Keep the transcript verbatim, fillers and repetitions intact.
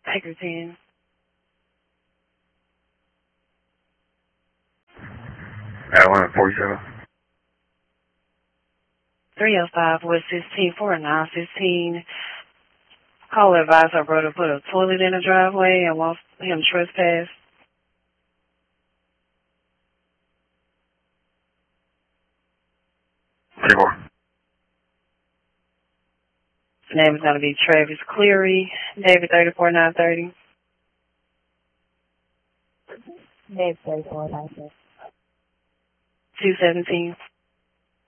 Pinkerton. At one forty-seven. three oh five West sixteen four nine fifteen. Caller advised our brother put a toilet in the driveway and wants him trespass. Twenty-four. His name is going to be Travis Cleary. David thirty-four nine thirty. David thirty-four nine thirty. two seventeen.